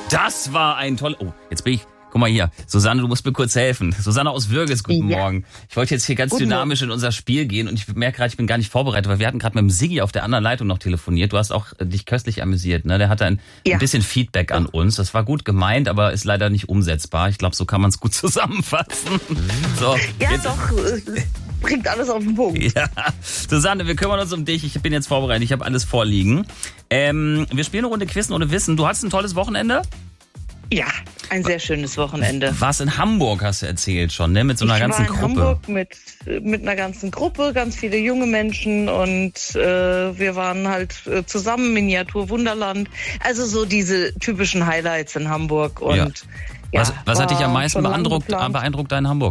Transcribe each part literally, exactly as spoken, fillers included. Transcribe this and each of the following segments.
Das war ein toller... Oh, jetzt bin ich... Guck mal hier, Susanne, du musst mir kurz helfen. Susanne aus Würges, guten ja. Morgen. Ich wollte jetzt hier ganz guten dynamisch Morgen. in unser Spiel gehen und ich merke gerade, ich bin gar nicht vorbereitet, weil wir hatten gerade mit dem Siggi auf der anderen Leitung noch telefoniert. Du hast auch dich köstlich amüsiert, ne? Der hatte ein, ja. ein bisschen Feedback an uns. Das war gut gemeint, aber ist leider nicht umsetzbar. Ich glaube, so kann man es gut zusammenfassen. So, ja, jetzt. doch. Bringt alles auf den Punkt. Ja. Susanne, wir kümmern uns um dich. Ich bin jetzt vorbereitet. Ich habe alles vorliegen. Ähm, wir spielen eine Runde Quizzen ohne Wissen. Du hattest ein tolles Wochenende? Ja, ein sehr schönes Wochenende. Warst in Hamburg, hast du erzählt schon, ne? Mit so einer ich ganzen war in Gruppe. Hamburg mit, mit einer ganzen Gruppe, ganz viele junge Menschen und äh, wir waren halt äh, zusammen, Miniatur Wunderland. Also so diese typischen Highlights in Hamburg. Und ja. Ja, was was hat dich am meisten beeindruckt, beeindruckt da in Hamburg?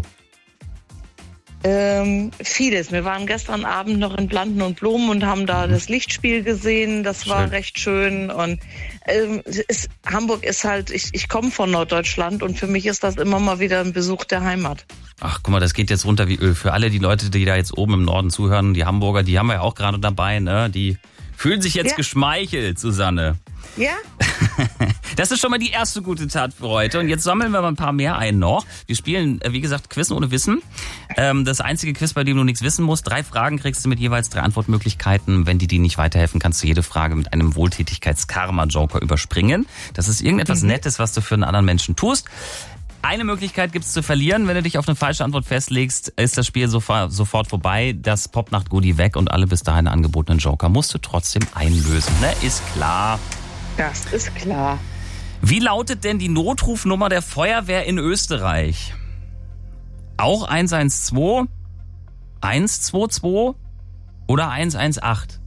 Ähm, vieles. Wir waren gestern Abend noch in Planten und Blumen und haben da mhm. das Lichtspiel gesehen. Das war schön. recht schön. Und ähm, ist, Hamburg ist halt, ich, ich komme von Norddeutschland und für mich ist das immer mal wieder ein Besuch der Heimat. Ach, guck mal, das geht jetzt runter wie Öl. Für alle die Leute, die da jetzt oben im Norden zuhören, die Hamburger, die haben wir ja auch gerade dabei, ne? Die fühlen sich jetzt ja. geschmeichelt, Susanne. Ja? Das ist schon mal die erste gute Tat für heute. Und jetzt sammeln wir mal ein paar mehr ein noch. Wir spielen, wie gesagt, Quizzen ohne Wissen. Das einzige Quiz, bei dem du nichts wissen musst. Drei Fragen kriegst du mit jeweils drei Antwortmöglichkeiten. Wenn die dir nicht weiterhelfen, kannst du jede Frage mit einem Wohltätigkeits-Karma-Joker überspringen. Das ist irgendetwas mhm. Nettes, was du für einen anderen Menschen tust. Eine Möglichkeit gibt's zu verlieren. Wenn du dich auf eine falsche Antwort festlegst, ist das Spiel sofort vorbei. Das Popnacht-Goodie weg und alle bis dahin angebotenen Joker musst du trotzdem einlösen. Ne? Ist klar. Das ist klar. Wie lautet denn die Notrufnummer der Feuerwehr in Österreich? Auch eins eins zwei, eins zwei zwei oder eins eins acht?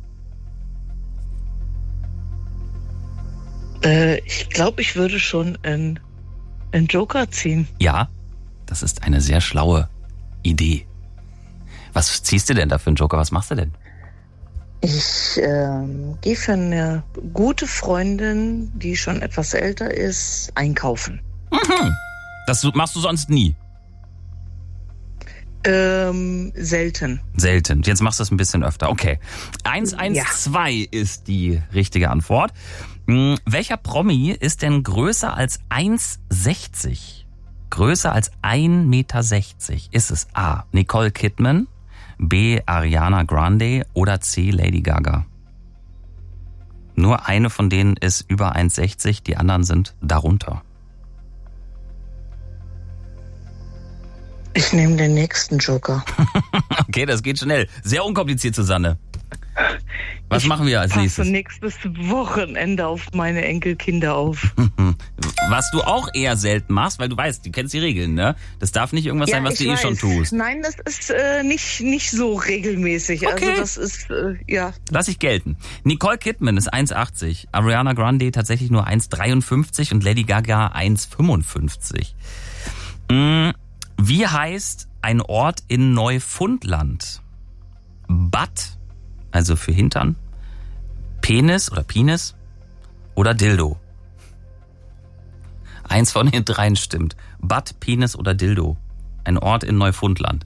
Äh, ich glaube, ich würde schon einen, einen Joker ziehen. Ja, das ist eine sehr schlaue Idee. Was ziehst du denn da für einen Joker? Was machst du denn? Ich ähm, gehe für eine gute Freundin, die schon etwas älter ist, einkaufen. Mhm. Das machst du sonst nie? Ähm, selten. Selten. Jetzt machst du es ein bisschen öfter. Okay. eins eins zwei ja. ist die richtige Antwort. Hm, welcher Promi ist denn größer als eins sechzig? Größer als ein Meter sechzig. Ist es A. Nicole Kidman, B. Ariana Grande oder C. Lady Gaga? Nur eine von denen ist über eins sechzig, die anderen sind darunter. Ich nehme den nächsten Joker. Okay, das geht schnell. Sehr unkompliziert, Susanne. Was ich machen wir als nächstes? Ich passe nächstes Wochenende auf meine Enkelkinder auf. Was du auch eher selten machst, weil du weißt, du kennst die Regeln, ne? Das darf nicht irgendwas ja, sein, was du weiß. eh schon tust. Nein, das ist äh, nicht, nicht so regelmäßig. Okay. Also das ist, äh, ja. Lass ich gelten. Nicole Kidman ist eins achtzig, Ariana Grande tatsächlich nur eins dreiundfünfzig und Lady Gaga eins fünfundfünfzig. Hm, wie heißt ein Ort in Neufundland? Bad, also für Hintern, Penis oder Penis oder Dildo? Eins von den dreien stimmt. Bad, Penis oder Dildo? Ein Ort in Neufundland.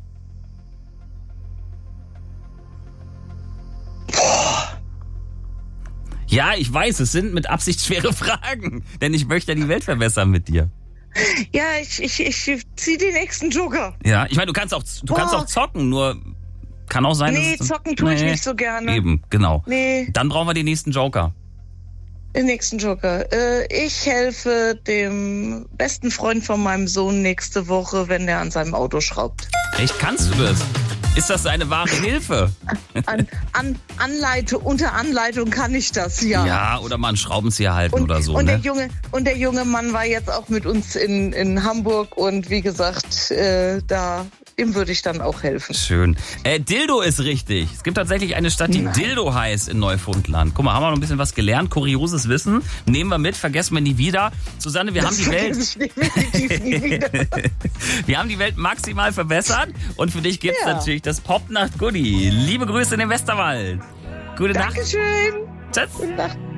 Boah. Ja, ich weiß, es sind mit Absicht schwere Fragen, denn ich möchte ja die Welt verbessern mit dir. Ja, ich, ich, ich zieh den nächsten Joker. Ja, ich meine, du kannst auch, du kannst auch zocken, nur kann auch sein, nee, dass... Nee, zocken tue nee, ich nicht so gerne. Eben, genau. Nee. Dann brauchen wir den nächsten Joker. Den nächsten Joker. Äh, ich helfe dem besten Freund von meinem Sohn nächste Woche, wenn der an seinem Auto schraubt. Echt, kannst du das? Ist das eine wahre Hilfe? An, an, Anleitung, unter Anleitung kann ich das, ja. Ja, oder mal einen Schraubenzieher halten und, oder so. Und, ne? der junge, und der junge Mann war jetzt auch mit uns in, in Hamburg und wie gesagt, äh, da... Dem würde ich dann auch helfen. Schön. Äh, Dildo ist richtig. Es gibt tatsächlich eine Stadt, die Nein. Dildo heißt in Neufundland. Guck mal, haben wir noch ein bisschen was gelernt. Kurioses Wissen. Nehmen wir mit, vergessen wir nie wieder. Susanne, wir das haben die Welt... Ich definitiv nie wieder. Wir haben die Welt maximal verbessert. Und für dich gibt's ja. natürlich das Popnacht-Goodie. Liebe Grüße in den Westerwald. Gute Nacht. Dankeschön. Tschüss. Gute Nacht.